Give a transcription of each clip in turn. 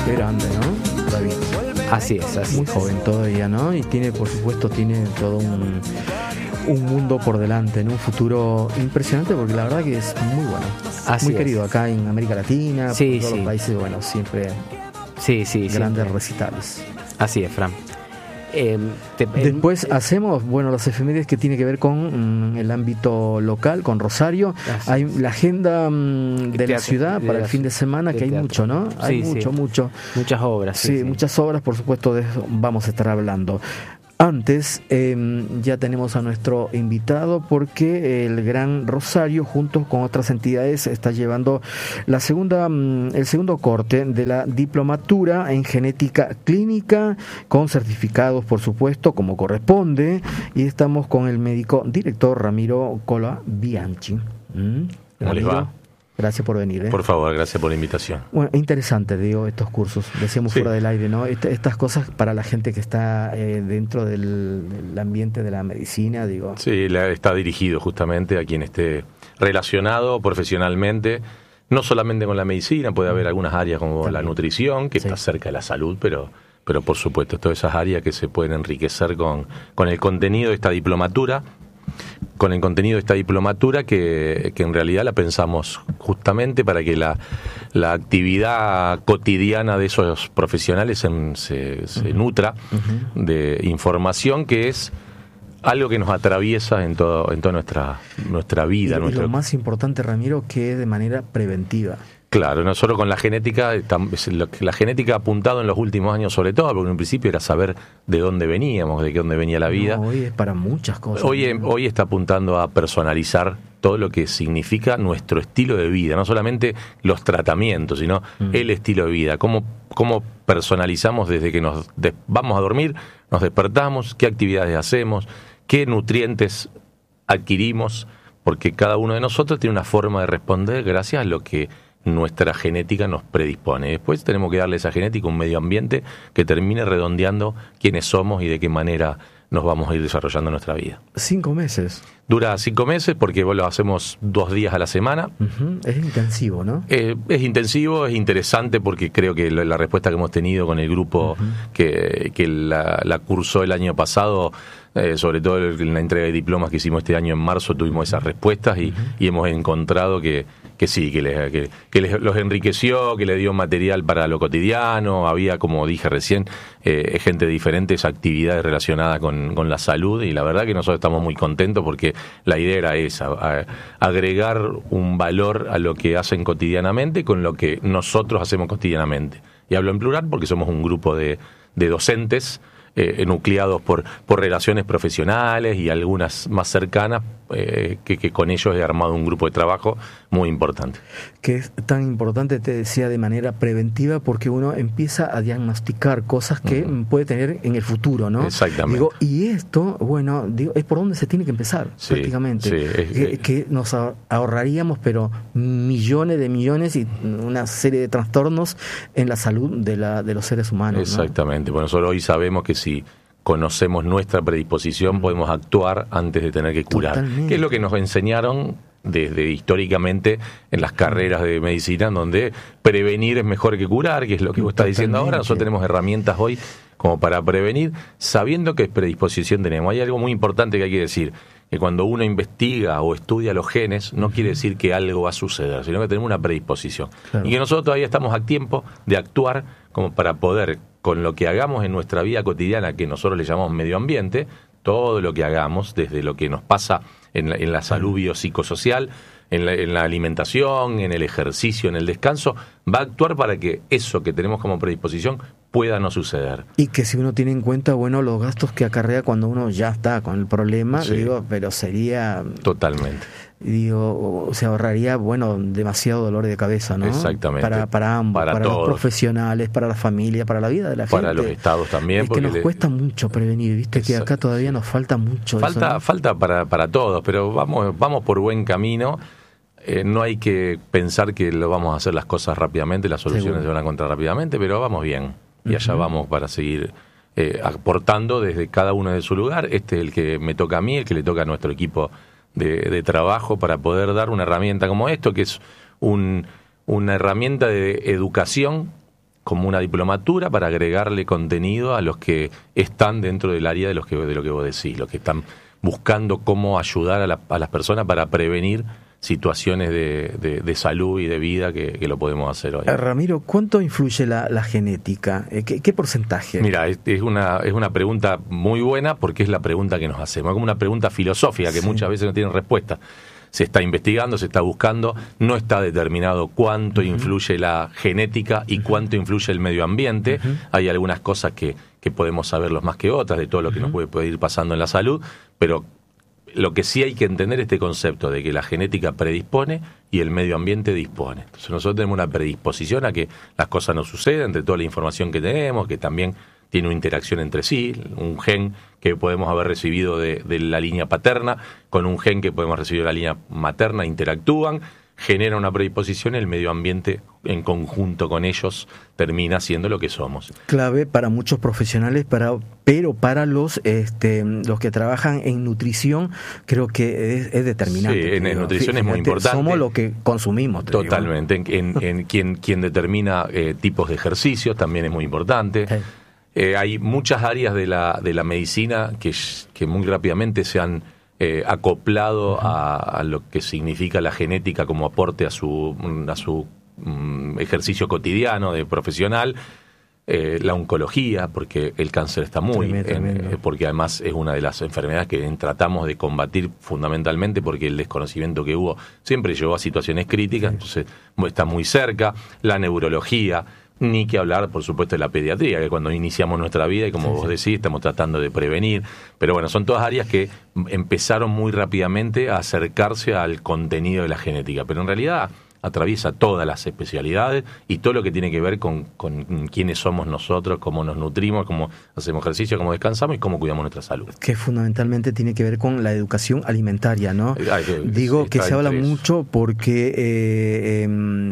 Qué grande, ¿no? David. Así es. Muy joven todavía, ¿no? Y tiene, por supuesto, todo un mundo por delante, en un futuro impresionante, porque la verdad que es muy bueno. Así muy es. querido acá en América Latina, por todos los países, bueno, siempre grandes recitales. Así es, Fran. Después hacemos, las efemérides que tiene que ver con el ámbito local, con Rosario. Hay la agenda de la ciudad para el fin de semana, que hay mucho, ¿no? Hay mucho. Muchas obras. Sí, muchas obras, por supuesto, de eso vamos a estar hablando. Antes, ya tenemos a nuestro invitado, porque el Gran Rosario, junto con otras entidades, está llevando el segundo corte de la diplomatura en genética clínica, con certificados, por supuesto, como corresponde, y estamos con el médico director Ramiro Cola Bianchi. ¿Cómo les va? Gracias por venir. Por favor, gracias por la invitación. Bueno, interesante, digo, estos cursos. Decíamos fuera del aire, ¿no? Estas cosas para la gente que está dentro del ambiente de la medicina, digo. Sí, está dirigido justamente a quien esté relacionado profesionalmente, no solamente con la medicina, puede haber algunas áreas como la nutrición, que está cerca de la salud, pero por supuesto, todas esas áreas que se pueden enriquecer con el contenido de esta diplomatura. Con el contenido de esta diplomatura que en realidad la pensamos justamente para que la actividad cotidiana de esos profesionales se nutra de información, que es algo que nos atraviesa en toda nuestra vida. Y lo más importante, Ramiro, que es de manera preventiva. Claro, no solo con la genética, la genética ha apuntado en los últimos años sobre todo, porque en un principio era saber de dónde veníamos, de dónde venía la vida. No, hoy es para muchas cosas. Hoy está apuntando a personalizar todo lo que significa nuestro estilo de vida, no solamente los tratamientos, sino el estilo de vida, cómo personalizamos desde que nos vamos a dormir, nos despertamos, qué actividades hacemos, qué nutrientes adquirimos, porque cada uno de nosotros tiene una forma de responder gracias a lo que nuestra genética nos predispone. Después tenemos que darle a esa genética un medio ambiente que termine redondeando quiénes somos y de qué manera nos vamos a ir desarrollando nuestra vida. 5 meses. Dura 5 meses porque lo hacemos 2 días a la semana. Es intensivo, ¿no? Es intensivo, es interesante, porque creo que la respuesta que hemos tenido con el grupo que la cursó el año pasado, sobre todo en la entrega de diplomas que hicimos este año en marzo, tuvimos esas respuestas y hemos encontrado que sí, que los enriqueció, que le dio material para lo cotidiano. Había, como dije recién, gente de diferentes actividades relacionadas con la salud, y la verdad que nosotros estamos muy contentos porque la idea era esa, agregar un valor a lo que hacen cotidianamente con lo que nosotros hacemos cotidianamente. Y hablo en plural porque somos un grupo de docentes nucleados por relaciones profesionales y algunas más cercanas, que con ellos he armado un grupo de trabajo muy importante. Que es tan importante, te decía, de manera preventiva, porque uno empieza a diagnosticar cosas que puede tener en el futuro, ¿no? Exactamente. Digo, y esto, es por donde se tiene que empezar, prácticamente. Sí, que nos ahorraríamos, pero millones de millones y una serie de trastornos en la salud de los seres humanos. Exactamente. ¿no? Bueno, nosotros hoy sabemos que si conocemos nuestra predisposición podemos actuar antes de tener que curar. Totalmente. Que es lo que nos enseñaron desde históricamente en las carreras de medicina, donde prevenir es mejor que curar, que es lo que vos estás diciendo ahora. Nosotros tenemos herramientas hoy como para prevenir, sabiendo qué predisposición tenemos. Hay algo muy importante que hay que decir, que cuando uno investiga o estudia los genes, no quiere decir que algo va a suceder, sino que tenemos una predisposición. Claro. Y que nosotros todavía estamos a tiempo de actuar como para poder, con lo que hagamos en nuestra vida cotidiana, que nosotros le llamamos medio ambiente, todo lo que hagamos, desde lo que nos pasa en la salud biopsicosocial, en la alimentación, en el ejercicio, en el descanso, va a actuar para que eso que tenemos como predisposición pueda no suceder. Y que si uno tiene en cuenta, los gastos que acarrea cuando uno ya está con el problema, pero sería... Totalmente. Se ahorraría, demasiado dolor de cabeza, ¿no? Exactamente. Para ambos, para los profesionales, para la familia, para la vida de la gente. Para los estados también. Es que nos cuesta mucho prevenir, ¿viste? Que acá todavía nos falta mucho. Falta para todos, pero vamos por buen camino. No hay que pensar que lo vamos a hacer las cosas rápidamente, las soluciones se van a encontrar rápidamente, pero vamos bien. Y allá vamos para seguir aportando desde cada uno de su lugar. Este es el que me toca a mí, el que le toca a nuestro equipo de trabajo, para poder dar una herramienta como esto, que es una herramienta de educación como una diplomatura para agregarle contenido a los que están dentro del área de lo que vos decís, los que están buscando cómo ayudar a las personas para prevenir situaciones de salud y de vida que lo podemos hacer hoy. Ramiro, ¿cuánto influye la genética? ¿Qué porcentaje? Mira, es una pregunta muy buena porque es la pregunta que nos hacemos. Es como una pregunta filosófica que muchas veces no tiene respuesta. Se está investigando, se está buscando, no está determinado cuánto influye la genética y cuánto influye el medio ambiente. Hay algunas cosas que podemos saberlos más que otras, de todo lo que nos puede ir pasando en la salud, pero lo que sí hay que entender es este concepto de que la genética predispone y el medio ambiente dispone. Entonces nosotros tenemos una predisposición a que las cosas nos sucedan, entre toda la información que tenemos, que también tiene una interacción entre sí, un gen que podemos haber recibido de la línea paterna con un gen que podemos recibir de la línea materna, interactúan, genera una predisposición y el medio ambiente en conjunto con ellos termina siendo lo que somos. Clave para muchos profesionales, pero para los que trabajan en nutrición creo que es determinante. Sí, en nutrición es muy importante. Somos lo que consumimos. Totalmente. En quien determina tipos de ejercicios también es muy importante. Hay muchas áreas de la medicina que muy rápidamente se han acoplado a lo que significa la genética como aporte a su ejercicio cotidiano de profesional, la oncología, porque el cáncer está porque además es una de las enfermedades que tratamos de combatir fundamentalmente porque el desconocimiento que hubo siempre llevó a situaciones críticas, entonces está muy cerca, la neurología, ni que hablar, por supuesto, de la pediatría, que cuando iniciamos nuestra vida, y como vos decís, estamos tratando de prevenir. Pero bueno, son todas áreas que empezaron muy rápidamente a acercarse al contenido de la genética. Pero en realidad atraviesa todas las especialidades y todo lo que tiene que ver con quiénes somos nosotros, cómo nos nutrimos, cómo hacemos ejercicio, cómo descansamos y cómo cuidamos nuestra salud. Que fundamentalmente tiene que ver con la educación alimentaria, ¿no? Digo que se habla mucho porque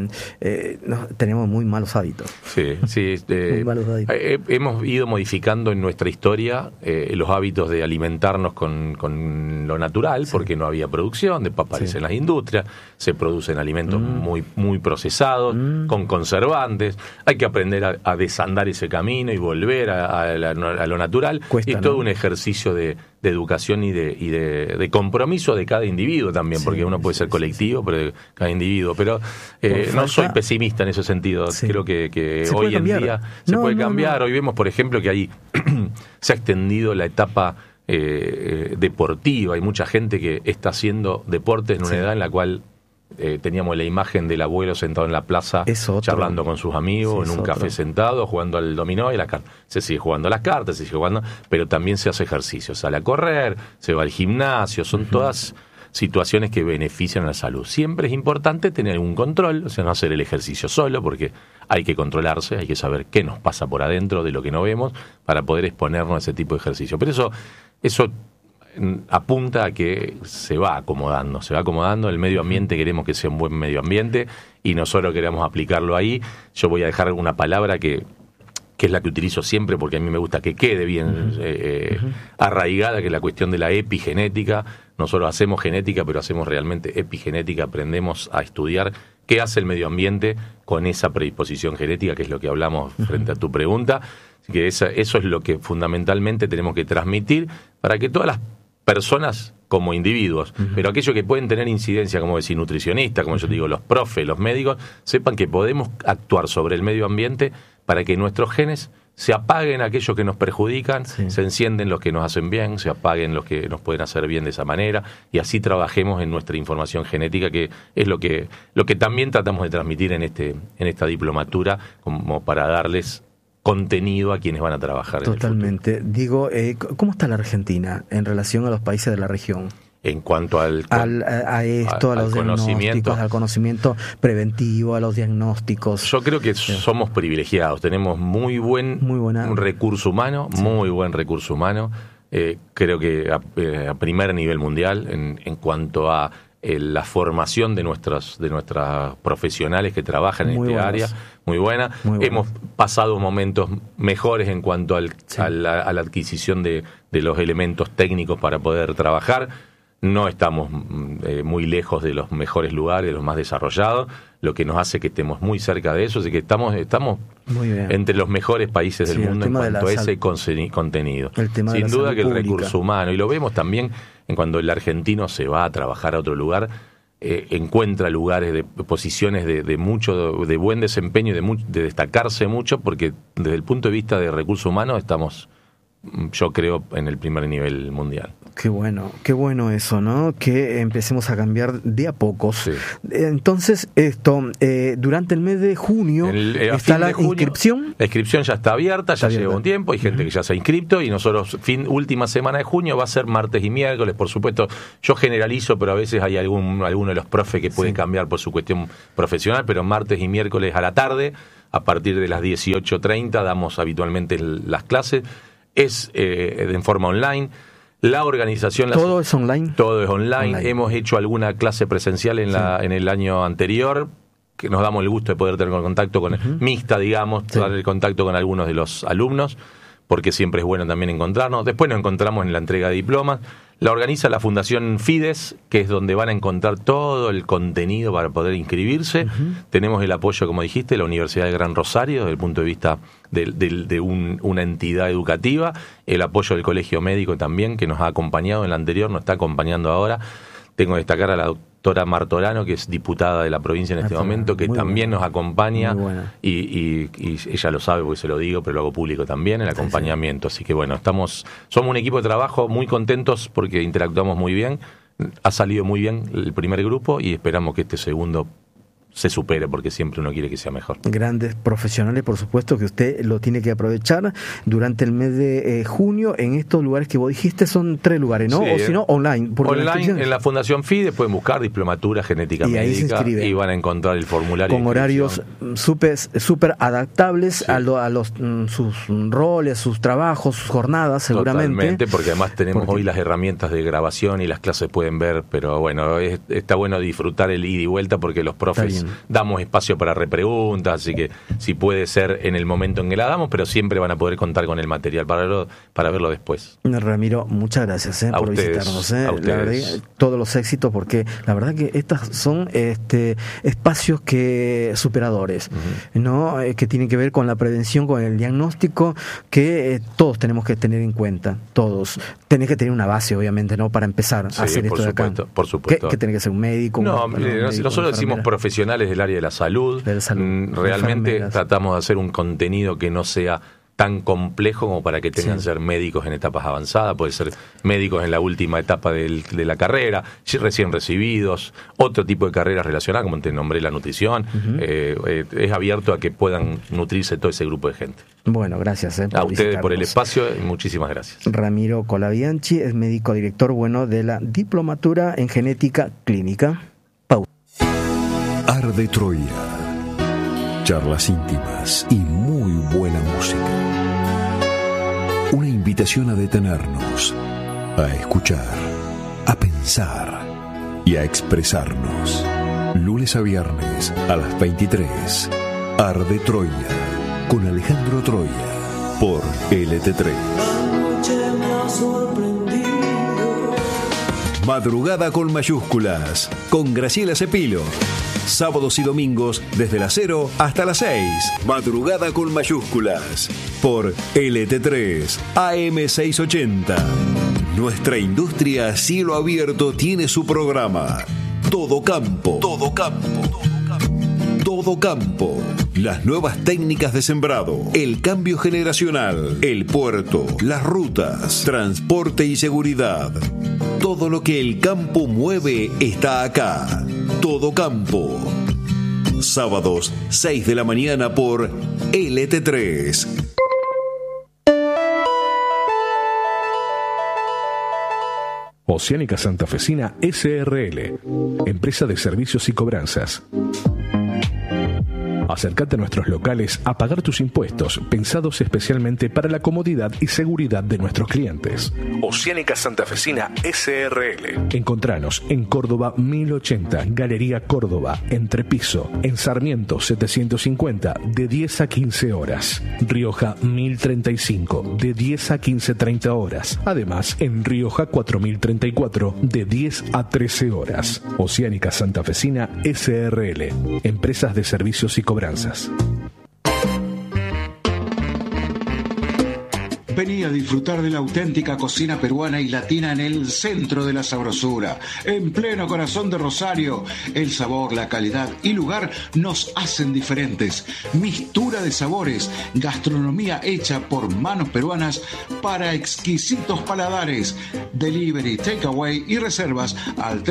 tenemos muy malos hábitos. Sí. Muy malos hábitos. Hemos ido modificando en nuestra historia los hábitos de alimentarnos con lo natural, porque no había producción, después aparecen las industrias, se producen alimentos muy procesados, con conservantes. Hay que aprender a desandar ese camino y volver a lo natural. Cuesta, y todo un ejercicio de educación y de compromiso de cada individuo también, porque uno puede ser colectivo, pero de cada individuo. Pero no soy pesimista en ese sentido. Creo que hoy en día se puede cambiar. Hoy vemos, por ejemplo, que ahí se ha extendido la etapa deportiva. Hay mucha gente que está haciendo deportes en una edad en la cual teníamos la imagen del abuelo sentado en la plaza charlando con sus amigos, en un café sentado, jugando al dominó y la carta. Se sigue jugando a las cartas, se sigue jugando, pero también se hace ejercicio, sale a correr, se va al gimnasio, son todas situaciones que benefician a la salud. Siempre es importante tener un control, o sea, no hacer el ejercicio solo, porque hay que controlarse, hay que saber qué nos pasa por adentro de lo que no vemos para poder exponernos a ese tipo de ejercicio. Pero eso apunta a que se va acomodando, el medio ambiente queremos que sea un buen medio ambiente y nosotros queremos aplicarlo ahí. Yo voy a dejar una palabra que es la que utilizo siempre porque a mí me gusta que quede bien arraigada, que es la cuestión de la epigenética. Nosotros hacemos genética, pero hacemos realmente epigenética, aprendemos a estudiar qué hace el medio ambiente con esa predisposición genética, que es lo que hablamos frente a tu pregunta, que eso es lo que fundamentalmente tenemos que transmitir para que todas las personas como individuos, pero aquellos que pueden tener incidencia, como decir nutricionistas, como yo digo, los profes, los médicos, sepan que podemos actuar sobre el medio ambiente para que nuestros genes se apaguen aquellos que nos perjudican, se encienden los que nos hacen bien, se apaguen los que nos pueden hacer bien de esa manera, y así trabajemos en nuestra información genética, que es lo que también tratamos de transmitir en esta diplomatura, como para darles contenido a quienes van a trabajar. Totalmente. Digo, ¿cómo está la Argentina en relación a los países de la región? En cuanto a los diagnósticos, al conocimiento preventivo, a los diagnósticos. Yo creo que somos privilegiados, tenemos muy buen recurso humano, muy buen recurso humano. Creo que a primer nivel mundial en cuanto a la formación de nuestras profesionales que trabajan en esta área, muy buena. Hemos pasado momentos mejores en cuanto a la adquisición de los elementos técnicos para poder trabajar. no estamos muy lejos de los mejores lugares, de los más desarrollados, lo que nos hace que estemos muy cerca de eso, así que estamos muy bien. entre los mejores países del mundo en cuanto a ese contenido. Sin duda que el recurso humano, y lo vemos también en cuando el argentino se va a trabajar a otro lugar, encuentra lugares de posiciones de buen desempeño y de destacarse mucho, porque desde el punto de vista de recursos humanos estamos, yo creo, en el primer nivel mundial. Qué bueno eso, ¿no? Que empecemos a cambiar de a pocos. Sí. Entonces, durante el mes de junio está la inscripción. La inscripción ya está abierta, ya lleva un tiempo, hay gente que ya se ha inscrito, y nosotros, última semana de junio, va a ser martes y miércoles, por supuesto. Yo generalizo, pero a veces hay alguno de los profes que puede cambiar por su cuestión profesional, pero martes y miércoles a la tarde, a partir de las 18:30, damos habitualmente las clases. Es en forma online. La organización... ¿Todo es online? Todo es online. Hemos hecho alguna clase presencial en el año anterior, que nos damos el gusto de poder tener contacto con mixta, digamos, dar el contacto con algunos de los alumnos, porque siempre es bueno también encontrarnos. Después nos encontramos en la entrega de diplomas. La organiza la Fundación Fides, que es donde van a encontrar todo el contenido para poder inscribirse. Tenemos el apoyo, como dijiste, de la Universidad del Gran Rosario, desde el punto de vista de una entidad educativa. El apoyo del Colegio Médico también, que nos ha acompañado en la anterior, nos está acompañando ahora. Tengo que destacar a la doctora Martorano, que es diputada de la provincia en este momento, que también nos acompaña, y ella lo sabe porque se lo digo, pero lo hago público también, el acompañamiento. Así que bueno, somos un equipo de trabajo muy contentos porque interactuamos muy bien. Ha salido muy bien el primer grupo y esperamos que este segundo se supere, porque siempre uno quiere que sea mejor. Grandes profesionales, por supuesto, que usted lo tiene que aprovechar durante el mes de junio en estos lugares que vos dijiste. Son 3 lugares, ¿no? Sí, o si no, online. Online en la Fundación FIDE pueden buscar diplomatura genética médica y van a encontrar el formulario con horarios súper adaptables a sus roles, sus trabajos, sus jornadas, seguramente. Totalmente, porque además tenemos hoy las herramientas de grabación y las clases pueden ver, pero bueno, está bueno disfrutar el ida y vuelta, porque los profes damos espacio para repreguntas, así que si puede ser en el momento en que la damos, pero siempre van a poder contar con el material para verlo después. Ramiro, muchas gracias por visitarnos. A ustedes. La verdad, todos los éxitos, porque la verdad que estas son espacios superadores, ¿no? Que tienen que ver con la prevención, con el diagnóstico, que todos tenemos que tener en cuenta. Todos. Tenés que tener una base, obviamente, ¿no? Para empezar a hacer esto de acá. Por supuesto. ¿Qué tiene que ser un médico? Nosotros decimos profesionales del área de la salud. Realmente tratamos de hacer un contenido que no sea tan complejo como para que tengan que ser médicos en etapas avanzadas, puede ser médicos en la última etapa de la carrera, recién recibidos, otro tipo de carreras relacionadas, como te nombré, la nutrición. Es abierto a que puedan nutrirse todo ese grupo de gente. Bueno, gracias a ustedes por el espacio y muchísimas gracias. Ramiro Colabianchi es médico director de la diplomatura en genética clínica. Arde Troya. Charlas íntimas y muy buena música. Una invitación a detenernos, a escuchar, a pensar y a expresarnos. Lunes a viernes a las 23. Arde Troya con Alejandro Troya por LT3. Madrugada con mayúsculas con Graciela Cepilo. Sábados y domingos desde las 0 hasta las 6. Madrugada con mayúsculas por LT3 AM680. Nuestra industria a cielo abierto tiene su programa Todo Campo. Todo Campo. Todo Campo. Las nuevas técnicas de sembrado, el cambio generacional, el puerto, las rutas, transporte y seguridad. Todo lo que el campo mueve está acá. Todo Campo. Sábados, 6 de la mañana por LT3. Oceánica Santafesina SRL, empresa de servicios y cobranzas. Acércate a nuestros locales a pagar tus impuestos, pensados especialmente para la comodidad y seguridad de nuestros clientes. Oceánica Santafesina SRL. Encontranos en Córdoba 1080, Galería Córdoba, Entrepiso, en Sarmiento 750, de 10 a 15 horas. Rioja 1035, de 10 a 15:30 horas. Además, en Rioja 4034, de 10 a 13 horas. Oceánica Santafesina SRL. Empresas de servicios y cobranzas. Vení a disfrutar de la auténtica cocina peruana y latina en el centro de la sabrosura, en pleno corazón de Rosario. El sabor, la calidad y lugar nos hacen diferentes. Mistura de sabores, gastronomía hecha por manos peruanas para exquisitos paladares. Delivery, takeaway y reservas al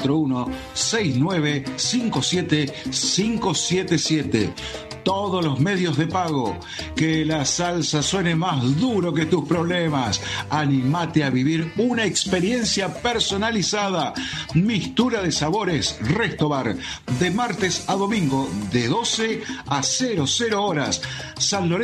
341-6957-577. Todos los medios de pago. Que la salsa suene más duro que tus problemas. Animate a vivir una experiencia personalizada. Mistura de sabores, Resto Bar, de martes a domingo de 12 a 00 horas. San Lorenzo